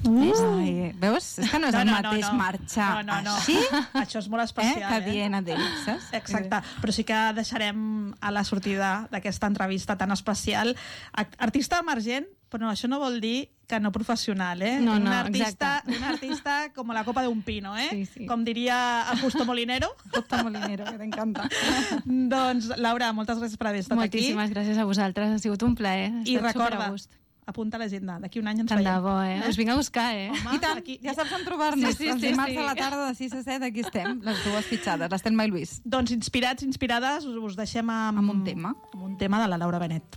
Veus? És que no és el mateix marxar així això és molt especial, que dient adéu, saps? Exacte, però sí que deixarem a la sortida d'aquesta entrevista tan especial artista emergent, però això no vol dir que no professional, un artista com la copa d'un pino, Sí. Com diria el Justo Molinero. Justo Molinero, que t'encanta. Doncs, Laura, moltes gràcies per haver estat aquí. Moltíssimes gràcies a vosaltres, ha sigut un plaer. I recorda, apunta a l'agenda, d'aquí un any ens veiem. Tant de bo, us vinc a buscar, Home, i tant, aquí, ja saps on trobar-nos. Els dimarts a la tarda de 6 a 7, aquí estem, les dues fitxades, les Telma i Lluís. Doncs inspirats, inspirades, us deixem amb un tema. Amb un tema de la Laura Benet.